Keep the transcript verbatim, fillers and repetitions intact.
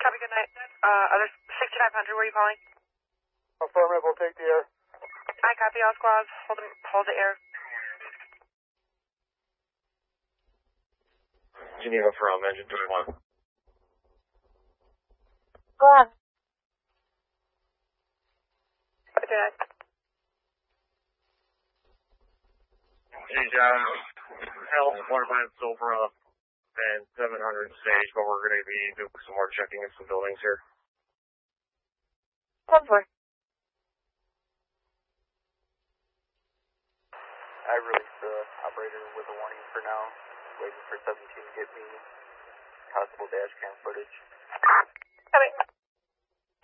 Copy, good night. Uh, other sixty-five hundred, where are you calling? Affirmative, we'll take the air. I copy, all squads. Hold the, hold the air. Geneva from engine thirty-one. Go on. Good night. Hey, John. Hell, water plant's over uh, and seven hundred stage, but we're going to be doing some more checking in some buildings here. One for. I released the operator with a warning for now. Waiting for seventeen to get me possible dash cam footage. Copy.